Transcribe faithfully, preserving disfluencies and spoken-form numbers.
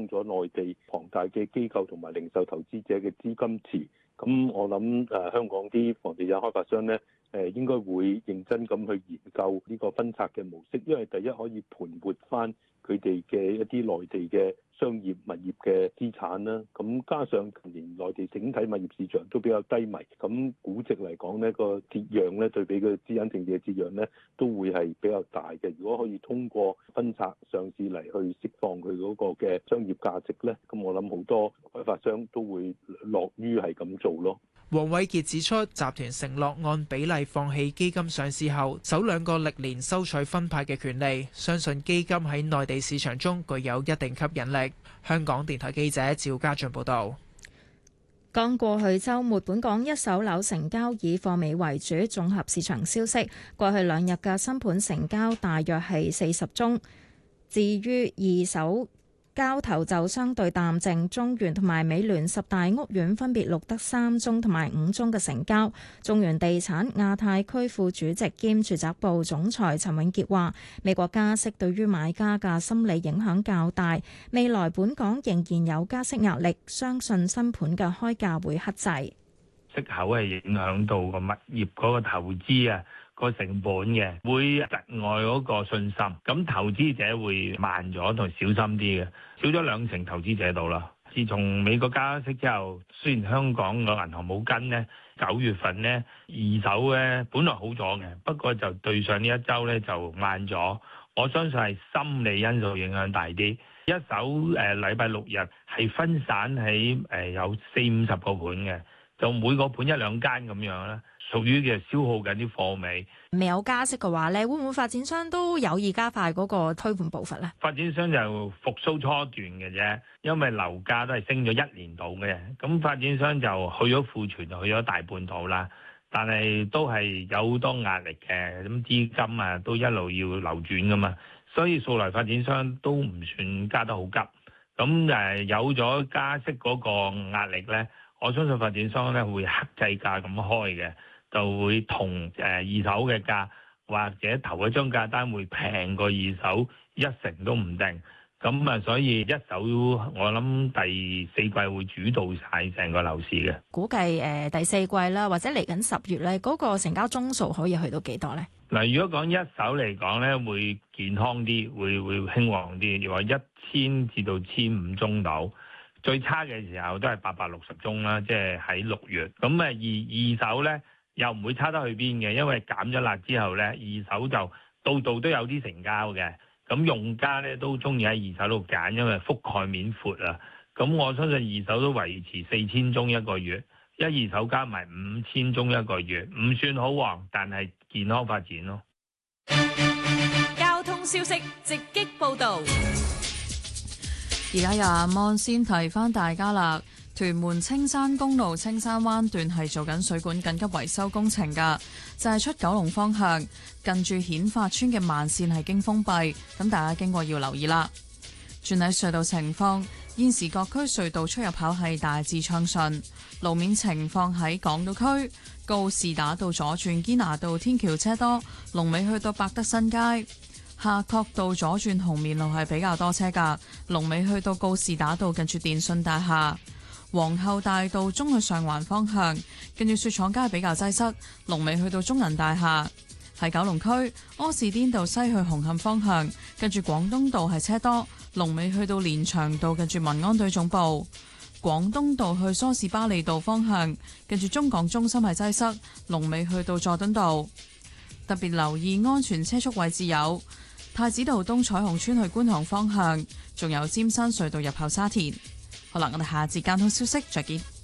增咗內地龐大嘅機構同埋零售投資者嘅資金池。咁我諗誒香港啲房地產開發商咧，誒應該會認真咁去研究呢個分拆嘅模式，因為第一可以盤活翻佢哋嘅一啲內地嘅商業物業嘅資產啦。咁加上近年內地整體物業市場都比較低迷，咁估值嚟講呢個折讓咧對比個資產淨值嘅折讓咧都會係比較大嘅。如果可以通過分拆上市嚟去釋放佢嗰個嘅商業價值咧，咁我諗好多開發商都會樂於係咁做咯。 黃偉傑指出，集團承諾按比例放棄基金上市後首兩個歷年收取分派嘅權利，相信基金喺內地市場中具有一定吸引力。香港電台記者趙家俊報導。 剛過去週末，本港一手樓成交以貨尾為主。綜合市場消息，過去兩日嘅新盤成交大約係四十宗。至於二手交投就相對淡靜，中原同埋美聯十大屋苑分別錄得三宗同埋五宗嘅成交。中原地產亞太區副主席兼住宅部總裁陳永傑話：美國加息對於買家嘅心理影響較大，未來本港仍然有加息壓力，相信新盤嘅開價會克制。 息口係影響到個物業嗰個投資啊，個成本嘅會窒礙嗰個信心，咁投資者會慢咗同小心啲嘅，少咗兩成投資者度啦。自從美國加息之後，雖然香港個銀行冇跟呢，九月份呢二手咧本來好咗嘅，不過就對上呢一週咧就慢咗。我相信係心理因素影響大啲。一手誒禮拜六日係分散喺誒有四五十個盤嘅，就每個盤一兩間咁樣啦。屬於嘅消耗緊啲貨尾， 未有加息嘅話咧，會唔會發展商都有意加快嗰個推盤步伐咧？ 發展商就復甦初段嘅啫，因為樓價都係升咗一年度嘅，咁發展商就去咗庫存，就去咗大半度啦。但係都係有好多壓力嘅，咁資金啊都一路要流轉噶嘛，所以數來發展商都唔算加得好急。咁誒有咗加息嗰個壓力咧，我相信發展商咧會克制價咁開嘅。就會同誒二手嘅價或者頭一張價單會平過二手一成都唔定，咁啊所以一手我諗第四季會主導晒成個樓市嘅。 估計誒第四季啦，或者嚟緊十月咧，嗰個成交宗數可以去到幾多咧？ 嗱，如果講一手嚟講咧，會健康啲，會會興旺啲，又話一千至到千五宗度，最差嘅時候都係八百六十宗啦，即係喺六月。咁啊二二手咧，又唔會差得去邊嘅，因為減咗辣之後咧，二手就度度都有啲成交嘅。咁用家咧都中意喺二手度揀，因為覆蓋面闊啊。咁我相信二手都維持四千宗一個月，一二手加埋五千宗一個月，唔算好旺，但係健康發展咯。 交通消息直擊報導。 而家有阿 Mon 先提翻大家啦。屯門青山公路青山灣段係做緊水管緊急維修工程㗎，就係出九龍方向近住顯發村嘅慢線係經封閉，咁大家經過要留意啦。轉喺隧道情況，現時各區隧道出入口係大致暢順。路面情況喺港島區告士打道左轉堅拿道天橋車多，龍尾去到百德新街。夏慤道左轉紅棉路係比較多車㗎，龍尾去到告士打道近住電訊大廈。皇后大道中去上環方向，跟住雪廠街比較擠塞，龍尾去到中銀大廈。喺九龍區柯士甸道西去紅磡方向，跟住廣東道係車多，龍尾去到連翔道近住民安隊總部。廣東道去梳士巴利道方向，跟住中港中心係擠塞，龍尾去到佐敦道。特別留意安全車速位置有太子道東彩虹村去觀塘方向，仲有尖山隧道入口沙田。好啦，我哋下節交通消息再見。